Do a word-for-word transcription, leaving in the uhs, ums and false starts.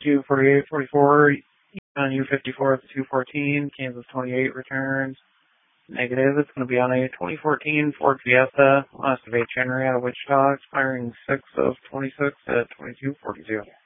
two forty-eight forty-four, on U fifty-four at the two fourteen, Kansas twenty-eight returns. Negative, it's going to be on a twenty fourteen Ford Fiesta, last of H. Henry out of Wichita, expiring six of twenty-six at twenty-two forty-two.